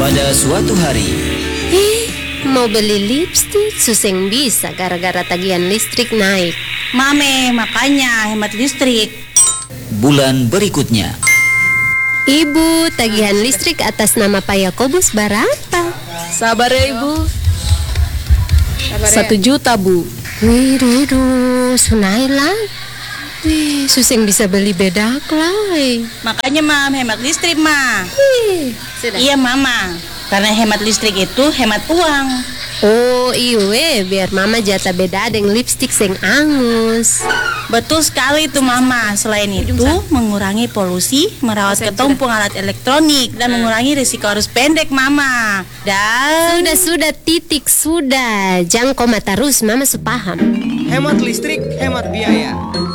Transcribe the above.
Pada suatu hari, Mau beli lipstik suseng bisa gara-gara tagihan listrik naik. Mame, makanya hemat listrik. bulan berikutnya, Ibu, tagihan listrik atas nama Pak Yakobus berapa? Sabar ya ibu. 1 juta bu. Widuh, sunailah. Wih, suseng bisa beli bedak lah. Makanya mam, hemat listrik mah. Sudah. Iya mama, karena hemat listrik itu hemat uang. Oh iwe, biar mama jatah beda dengan lipstik sing angus. Betul sekali tuh mama. Selain itu mengurangi polusi, merawat ketumpung alat elektronik, dan mengurangi risiko arus pendek mama. Dan Sudah, titik, sudah. Jangan koma terus, mama supaham. Hemat listrik, hemat biaya.